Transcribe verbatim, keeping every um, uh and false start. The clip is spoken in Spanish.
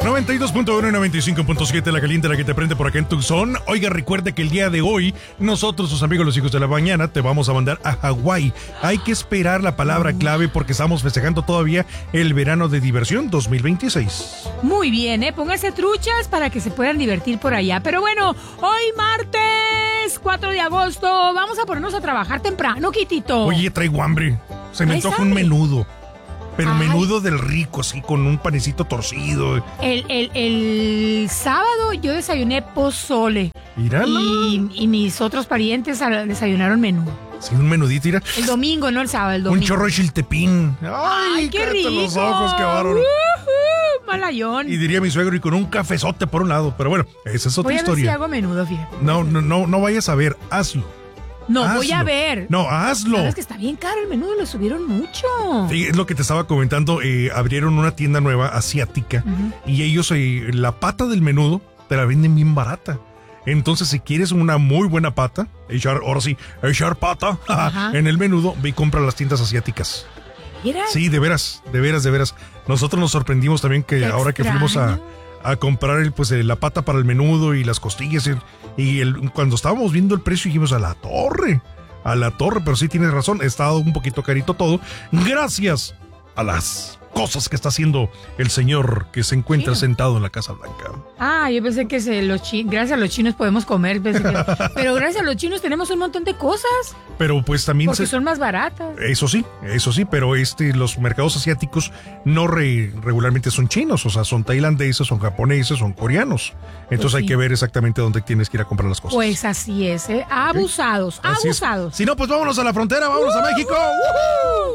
noventa y dos punto uno y noventa y cinco punto siete, la caliente, la que te prende por acá en Tucson. Oiga, recuerde que el día de hoy, nosotros, sus amigos los hijos de la mañana, te vamos a mandar a Hawái. Hay que esperar la palabra clave porque estamos festejando todavía el verano de diversión dos mil veintiséis. Muy bien, ¿eh? Pónganse truchas para que se puedan divertir por allá. Pero bueno, hoy martes cuatro de agosto, vamos a ponernos a trabajar temprano, Quitito. Oye, traigo hambre. Se me antoja un menudo. Pero Ay. menudo del rico, así, con un panecito torcido. El, el, el sábado yo desayuné pozole. Míralo. Y, y mis otros parientes desayunaron menudo. Sí, un menudito, mira. El domingo, no el sábado, el domingo. Un chorro de chiltepín. Ay, Ay qué rico. Los ojos, qué bárbaro. Uh-huh, malayón. Y diría mi suegro, y con un cafezote por un lado. Pero bueno, esa es otra Voy a historia. ver si hago menudo, fíjate. No, no, no, no vayas a ver, hazlo. No, hazlo. voy a ver. No, hazlo. Sabes que está bien caro el menudo, lo subieron mucho. Sí, es lo que te estaba comentando. Eh, abrieron una tienda nueva asiática uh-huh. y ellos, eh, la pata del menudo, te la venden bien barata. Entonces, si quieres una muy buena pata, echar, ahora sí, echar pata uh-huh. en el menudo, ve y compra las tiendas asiáticas. ¿Eras? Sí, de veras, de veras, de veras. Nosotros nos sorprendimos también que ahora extraño. que fuimos a, a comprar el, pues, la pata para el menudo y las costillas. El, y el, cuando estábamos viendo el precio dijimos, a la torre, a la torre, pero sí tienes razón, ha estado un poquito carito todo, gracias a las cosas que está haciendo el señor que se encuentra ¿Qué? sentado en la Casa Blanca. Ah, yo pensé que se, los chi- gracias a los chinos podemos comer, pensé que, pero gracias a los chinos tenemos un montón de cosas. Pero pues también porque se, son más baratas. Eso sí, eso sí, pero este los mercados asiáticos no re, regularmente son chinos, o sea, son tailandeses, son japoneses, son coreanos. Entonces pues sí. hay que ver exactamente dónde tienes que ir a comprar las cosas. Pues así es, ¿eh? Abusados, ¿Sí? abusados. Si no, pues vámonos a la frontera, vámonos uh-huh. a México. ¡Uh-huh!